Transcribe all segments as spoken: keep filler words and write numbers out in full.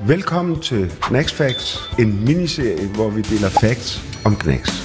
Velkommen til Knax Facts, en miniserie, hvor vi deler facts om Knax.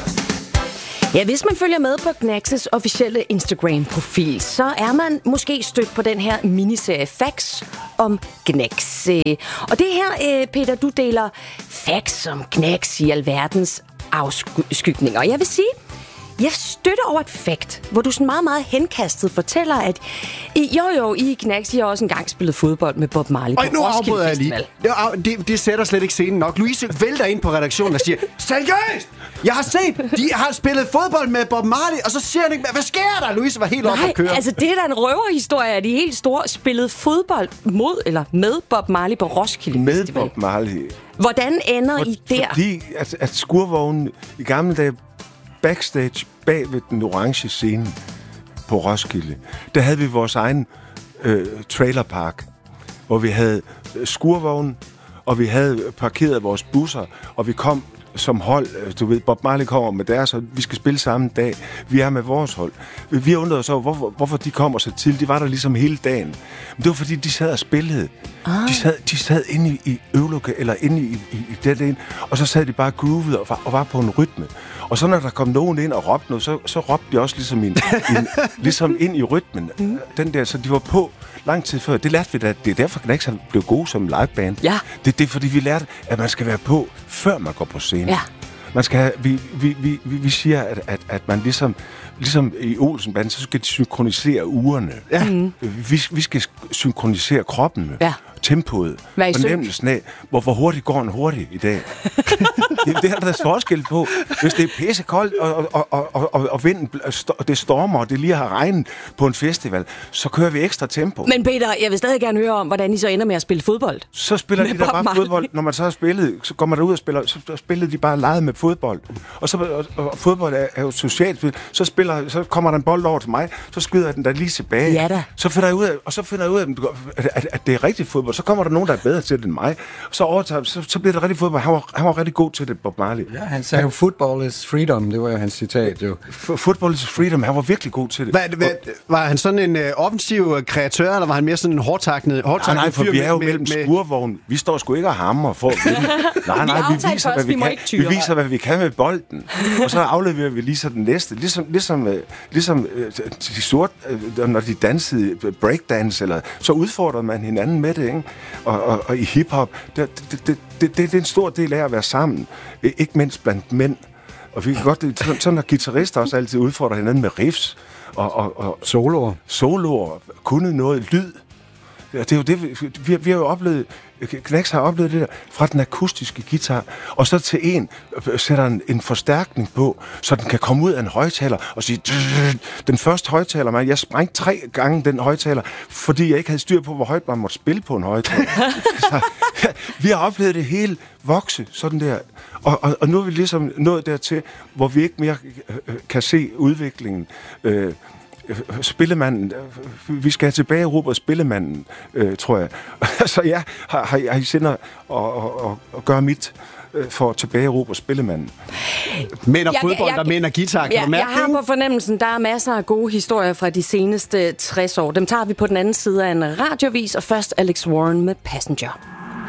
Ja, hvis man følger med på Knax's officielle Instagram-profil, så er man måske stødt på den her miniserie Facts om Knax. Og det her, Peter, du deler facts om Knax i alverdens afskygninger. Og jeg vil sige, jeg støtter over et fact, hvor du sådan meget, meget henkastet fortæller, at I, jo jo, I Knax, I har også engang spillet fodbold med Bob Marley på Roskilde Festival. Det, det, det sætter slet ikke scenen nok. Louise vælter ind på redaktionen og siger, seriøst! Jeg har set, de har spillet fodbold med Bob Marley, og så siger han ikke, hvad sker der? Louise var helt oppe at køre. Nej, altså det er da en røverhistorie, at de helt store spillede fodbold mod eller med Bob Marley på Roskilde med Festival. Bob Marley. Hvordan ender For, I der? Fordi at, at skurvognen i gamle dage backstage bag ved den orange scene på Roskilde, der havde vi vores egen øh, trailerpark, hvor vi havde skurvognen, og vi havde parkeret vores busser, og vi kom som hold. Du ved, Bob Marley kommer med deres, og vi skal spille samme dag. Vi er med vores hold. Vi undrede os over, hvorfor, hvorfor de kommer så til. De var der ligesom hele dagen. Men det var, fordi de sad og spillede. Ah. De sad, de sad inde i, i øvelokalet, eller inde i, i, i det der, og så sad de bare groovet og var, og var på en rytme. Og så når der kom nogen ind og råbte noget, så, så råbte de også ligesom, in, in, ligesom ind i rytmen. Mm. Den der, så de var på lang tid før. Det lærte vi da. Det er derfor, Knax blev gode som liveband. Ja. Det, det er fordi, vi lærte, at man skal være på, før man går på scenen. Ja. Man skal have, vi, vi, vi, vi siger, at, at, at man ligesom, ligesom i Olsenbanden, så skal de synkronisere ugerne. Ja. Mm. Vi, vi skal synkronisere kroppen. Ja. Tempoet, fornemmelsen af, hvor, hvor hurtigt går en hurtigt i dag. det, det er der forskel på. Hvis det er pissekoldt, og, og, og, og, og, og vinden, og det stormer, og det lige har regnet på en festival, så kører vi ekstra tempo. Men Peter, jeg vil stadig gerne høre om, hvordan I så ender med at spille fodbold. Så spiller med de der bare Marley. Fodbold. Når man så har spillet, så går man derud og spiller, så spiller de bare leget med fodbold. Og så og, og fodbold er, er jo socialt spil. Så, spiller, så kommer der en bold over til mig, så skyder jeg den der lige tilbage. Ja da. Så finder jeg ud af, og så finder jeg ud af, at, at, at det er rigtig fodbold. Så kommer der nogen, der er bedre til det end mig. Så overtager, så, så bliver det rigtig fodbold. Han var, han var rigtig god til det, Bob Marley. Ja, han sagde jo, football is freedom. Det var jo hans citat, jo. F- football is freedom. Han var virkelig god til det. Hvad, hvad, var han sådan en uh, offensiv kreatør, eller var han mere sådan en hårdtaknet fyr? Nej, nej, for vi er jo med, mellem med... skurvognen. Vi står sgu ikke og hammer for at vinde. Nej, nej, vi, vi viser, hvad vi, vi kan. Vi viser, hvad vi kan med bolden. Og så afleverer vi lige så den næste. Ligesom, ligesom, ligesom de sorte, når de dansede breakdance, eller, så udfordrede man hinanden med det, ikke? Og, og, og i hiphop, det, det, det, det, det er en stor del af at være sammen. Ikke mindst blandt mænd. Og vi kan godt, sådan, sådan at guitarister også altid udfordrer hinanden med riffs og, og, og soloer. Soloer, kunne noget lyd. Det er jo det, vi, vi, vi har jo oplevet, Knax har oplevet det der, fra den akustiske guitar, og så til en, sætter en, en forstærkning på, så den kan komme ud af en højtaler og sige, den første højtaler, man, jeg sprængte tre gange den højtaler, fordi jeg ikke havde styr på, hvor højt man måtte spille på en højtaler. Så, ja, vi har oplevet det hele vokse, sådan der, og, og, og nu er vi ligesom nået dertil, hvor vi ikke mere kan se udviklingen. Øh, Spillemanden, vi skal tilbage i Robert Spillemanden, øh, tror jeg. Så ja, har, har, har I sender og, og, og, og gøre mit øh, for at tilbage i Robert Spillemanden. Mænd og fodbold, der mænd og guitar. Ja, jeg har på fornemmelsen, der er masser af gode historier fra de seneste tres år. Dem tager vi på den anden side af en radiovis, og først Alex Warren med Passenger.